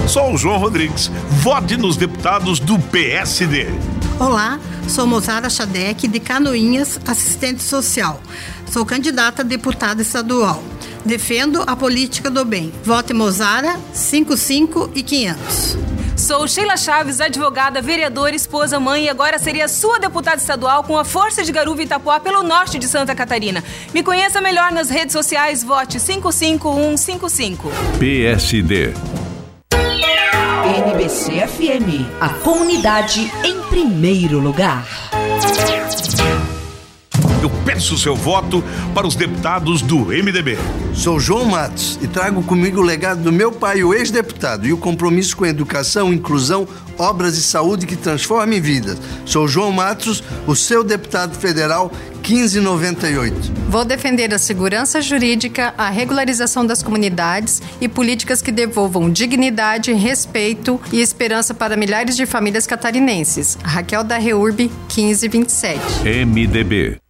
Sou o João Rodrigues. Vote nos deputados do PSD. Olá, sou Mozara Chadec, de Canoinhas, assistente social. Sou candidata a deputada estadual. Defendo a política do bem. Vote Mozara, 55 e 500. Sou Sheila Chaves, advogada, vereadora, esposa, mãe e agora seria sua deputada estadual com a força de Garuva e Itapuá pelo norte de Santa Catarina. Me conheça melhor nas redes sociais, vote 55155. PSD. NBC-FM, a comunidade em primeiro lugar. Eu peço o seu voto para os deputados do MDB. Sou João Matos e trago comigo o legado do meu pai, o ex-deputado, e o compromisso com a educação, inclusão, obras e saúde que transformem vidas. Sou João Matos, o seu deputado federal 1598. Vou defender a segurança jurídica, a regularização das comunidades e políticas que devolvam dignidade, respeito e esperança para milhares de famílias catarinenses. Raquel da Reurb, 1527. MDB.